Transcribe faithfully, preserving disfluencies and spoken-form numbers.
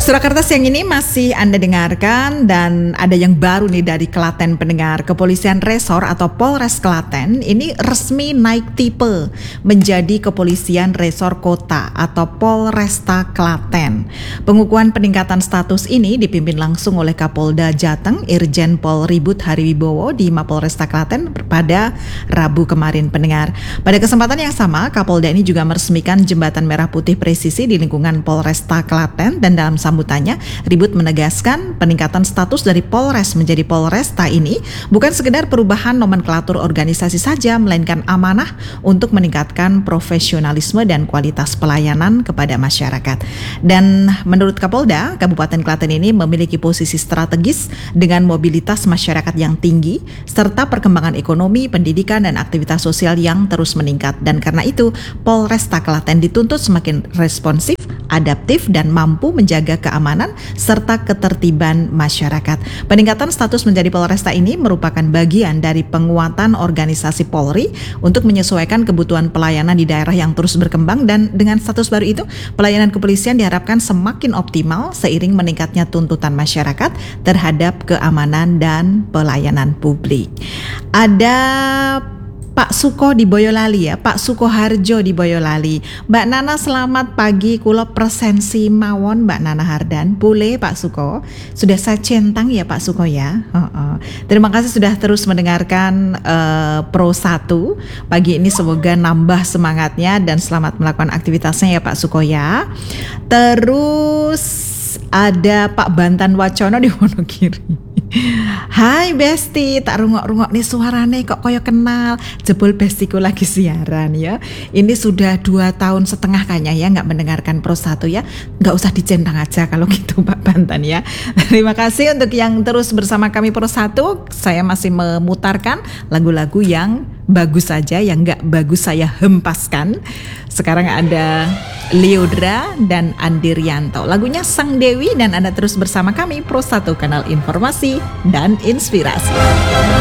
Surakarta siang ini masih Anda dengarkan dan ada yang baru nih dari Klaten pendengar. Kepolisian Resor atau Polres Klaten ini resmi naik tipe menjadi Kepolisian Resor Kota atau Polresta Klaten. Pengukuhan peningkatan status ini dipimpin langsung oleh Kapolda Jateng Irjen Pol Ribut Hariwibowo di Mapolresta Klaten pada Rabu kemarin pendengar. Pada kesempatan yang sama, Kapolda ini juga meresmikan jembatan merah putih presisi di lingkungan Polresta Klaten dan dalam sambutannya, Ribut menegaskan peningkatan status dari Polres menjadi Polresta ini bukan sekedar perubahan nomenklatur organisasi saja, melainkan amanah untuk meningkatkan profesionalisme dan kualitas pelayanan kepada masyarakat. Dan menurut Kapolda, Kabupaten Klaten ini memiliki posisi strategis dengan mobilitas masyarakat yang tinggi, serta perkembangan ekonomi, pendidikan, dan aktivitas sosial yang terus meningkat. Dan karena itu, Polresta Klaten dituntut semakin responsif, adaptif, dan mampu menjaga keamanan serta ketertiban masyarakat. Peningkatan status menjadi Polresta ini merupakan bagian dari penguatan organisasi Polri untuk menyesuaikan kebutuhan pelayanan di daerah yang terus berkembang, dan dengan status baru itu, pelayanan kepolisian diharapkan semakin optimal seiring meningkatnya tuntutan masyarakat terhadap keamanan dan pelayanan publik. Ada Pak Suko di Boyolali ya, Pak Sukoharjo di Boyolali. Mbak Nana selamat pagi, kulo presensi mawon Mbak Nana Hardan. Boleh Pak Suko, sudah saya centang ya Pak Suko ya. Oh, oh. Terima kasih sudah terus mendengarkan uh, Pro satu. Pagi ini semoga nambah semangatnya dan selamat melakukan aktivitasnya ya Pak Suko ya. Terus ada Pak Bantan Wacono di Wonogiri. Hai Besti, tak rungok-rungok nih suarane kok koyo kenal. Jebol Bestiku lagi siaran ya. Ini sudah dua tahun setengah kayaknya ya nggak mendengarkan Pro satu ya. Nggak usah dicentang aja kalau gitu Pak Bantan ya. Terima kasih untuk yang terus bersama kami Pro satu. Saya masih memutarkan lagu-lagu yang bagus saja, yang nggak bagus saya hempaskan. Sekarang ada Leodra dan Andi Rianto. Lagunya Sang Dewi, dan Anda terus bersama kami Pro satu, kanal informasi dan inspirasi.